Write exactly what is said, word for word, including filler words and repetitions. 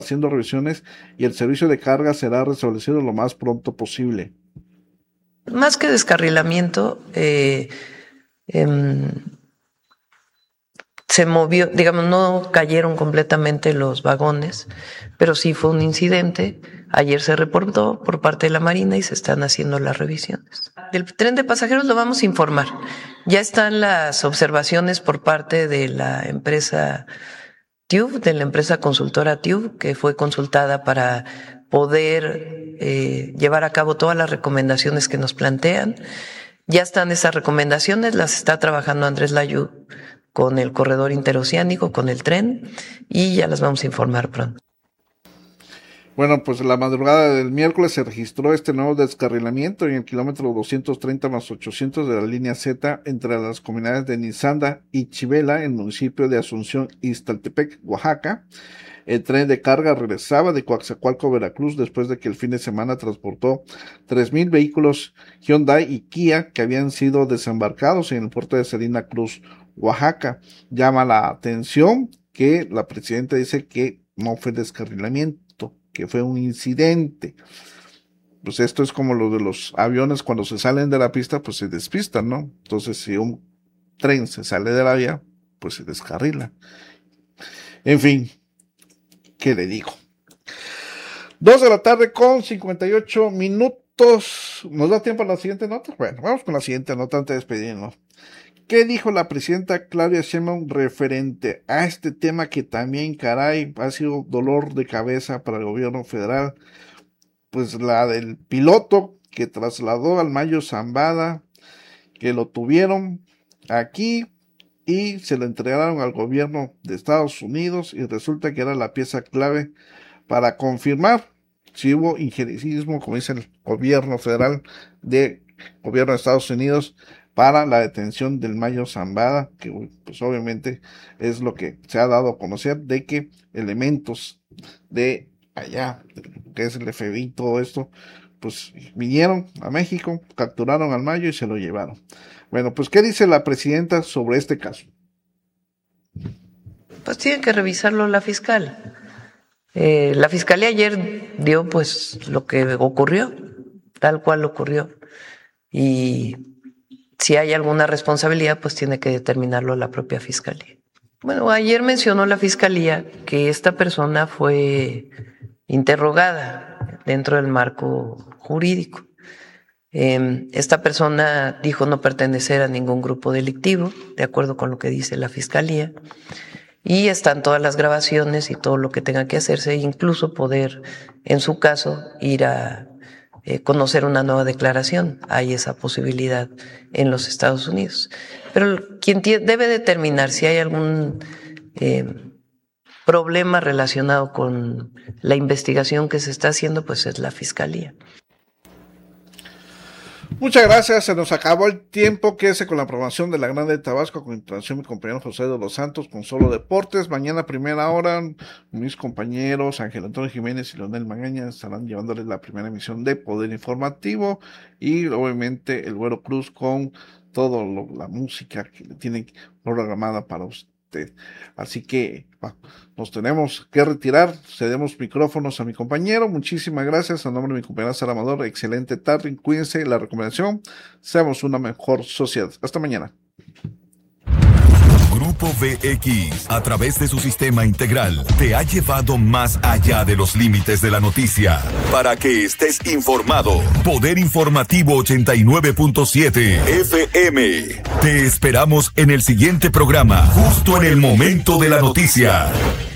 haciendo revisiones y el servicio de carga será restablecido lo más pronto posible. Más que descarrilamiento, eh, eh, se movió, digamos, no cayeron completamente los vagones, pero sí fue un incidente. Ayer se reportó por parte de la Marina y se están haciendo las revisiones. Del tren de pasajeros lo vamos a informar. Ya están las observaciones por parte de la empresa Tube, de la empresa consultora Tube, que fue consultada para poder eh, llevar a cabo todas las recomendaciones que nos plantean. Ya están esas recomendaciones, las está trabajando Andrés Layú con el corredor interoceánico, con el tren, y ya las vamos a informar pronto. Bueno, pues la madrugada del miércoles se registró este nuevo descarrilamiento en el kilómetro doscientos treinta más ochocientos de la línea Z entre las comunidades de Nizanda y Chivela, en el municipio de Asunción, Ixtaltepec, Oaxaca. El tren de carga regresaba de Coatzacoalcos, Veracruz, después de que el fin de semana transportó tres mil vehículos Hyundai y Kia que habían sido desembarcados en el puerto de Salina Cruz, Oaxaca. Llama la atención que la presidenta dice que no fue descarrilamiento, que fue un incidente. Pues esto es como lo de los aviones, cuando se salen de la pista, pues se despistan, ¿no? Entonces, si un tren se sale de la vía, pues se descarrila. En fin, ¿qué le digo? Dos de la tarde con cincuenta y ocho minutos. ¿Nos da tiempo a la siguiente nota? Bueno, vamos con la siguiente nota antes de despedirnos. ¿Qué dijo la presidenta Claudia Sheinbaum referente a este tema que también, caray, ha sido dolor de cabeza para el gobierno federal? Pues la del piloto que trasladó al Mayo Zambada, que lo tuvieron aquí y se lo entregaron al gobierno de Estados Unidos, y resulta que era la pieza clave para confirmar si hubo injerencismo, como dice el gobierno federal, del gobierno de Estados Unidos, para la detención del Mayo Zambada, que pues obviamente es lo que se ha dado a conocer, de que elementos de allá, que es el F B I, todo esto, pues vinieron a México, capturaron al Mayo y se lo llevaron. Bueno, pues ¿qué dice la presidenta sobre este caso? Pues tiene que revisarlo la fiscal. Eh, la fiscalía ayer dio pues lo que ocurrió, tal cual ocurrió, y si hay alguna responsabilidad, pues tiene que determinarlo la propia fiscalía. Bueno, ayer mencionó la fiscalía que esta persona fue interrogada dentro del marco jurídico. Eh, esta persona dijo no pertenecer a ningún grupo delictivo, de acuerdo con lo que dice la fiscalía, y están todas las grabaciones y todo lo que tenga que hacerse, incluso poder, en su caso, ir a Eh, conocer una nueva declaración. Hay esa posibilidad en los Estados Unidos. Pero quien t- debe determinar si hay algún eh, problema relacionado con la investigación que se está haciendo, pues es la Fiscalía. Muchas gracias, se nos acabó el tiempo. Quédese con la programación de La Grande de Tabasco, con introducción mi compañero José de los Santos con Solo Deportes. Mañana primera hora, mis compañeros Ángel Antonio Jiménez y Leonel Magaña estarán llevándoles la primera emisión de Poder Informativo, y obviamente el Güero Cruz con toda la música que le tienen programada para usted. Así que bueno, nos tenemos que retirar, cedemos micrófonos a mi compañero. Muchísimas gracias a nombre de mi compañera Sara Amador. Excelente tarde, cuídense. La recomendación: seamos una mejor sociedad. Hasta mañana. Grupo V X, a través de su sistema integral, te ha llevado más allá de los límites de la noticia para que estés informado. Poder Informativo ochenta y nueve punto siete F M. Te esperamos en el siguiente programa, justo en el momento de la noticia.